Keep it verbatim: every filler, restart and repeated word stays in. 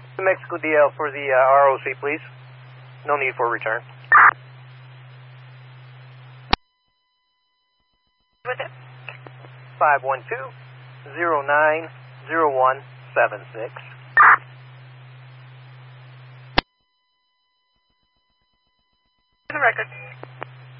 Mexico D L for the uh, R O C, please. No need for return. With it. five one two, zero nine zero one seven six.